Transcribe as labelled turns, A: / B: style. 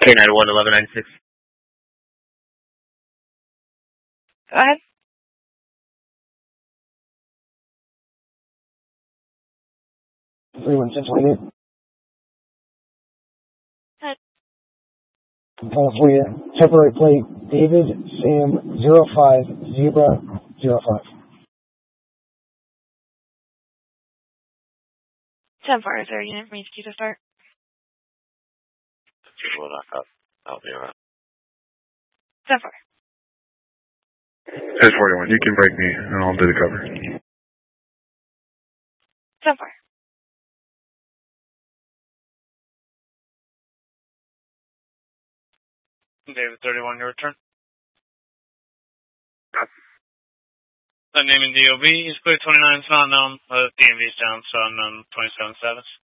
A: K91 1196.
B: Go ahead.
C: California, temporary plate, David Sam 05 Zebra 05.
B: 10-4, is there a unit for me to start?
A: I'll be around.
B: 10-4.
D: 41, you can break me and I'll do the cover.
B: 10-4.
E: David 31, your return. The name in DOB is clear 29, it's not known. DMV is down, so unknown 27 status.